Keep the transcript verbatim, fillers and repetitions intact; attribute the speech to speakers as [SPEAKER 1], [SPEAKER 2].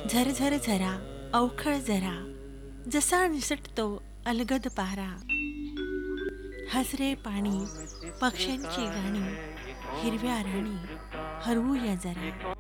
[SPEAKER 1] झरझर झरा अवखळ जरा, जसा निसटतो अलगद पारा. हसरे पाणी पक्ष्यांची गाणी, हिरव्या राणी हरवूया जरा.